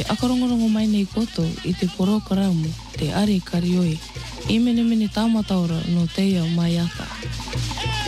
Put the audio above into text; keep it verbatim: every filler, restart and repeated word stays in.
Te akarongorongo mai nei koto i te porokaramu, te are karioi, i mene mene tāmataora no teia mai ata.